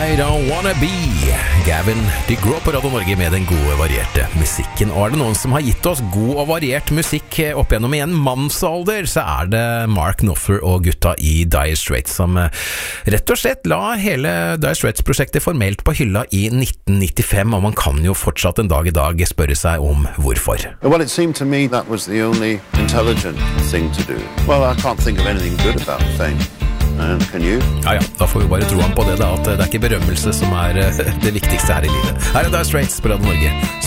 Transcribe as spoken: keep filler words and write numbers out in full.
I don't wanna be Gavin DeGraw på Radio Norge med den gode, varierte musikken. Og er det noen som har gitt oss god og variert musikk opp gjennom i en mannsalder, så er det Mark Knopfler og gutta i Dire Straits, som rett og slett la hele Dire Straits-prosjektet formelt på hylla i nitten nittifem, og man kan jo fortsatt en dag i dag spørre seg om hvorfor. Well, it seemed to me that was the only intelligent thing to do. Well, I can't think of anything good about fame. Um, can you? Ja, ja, da får vi bare tro han på det da, at det er ikke berømmelse som er det viktigste her i livet. Her er Dire Straits på Radio Norge.